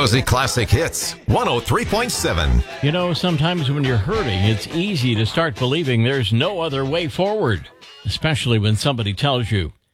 Josie Classic Hits, 103.7. You know, sometimes when you're hurting, it's easy to start believing there's no other way forward, especially when somebody tells you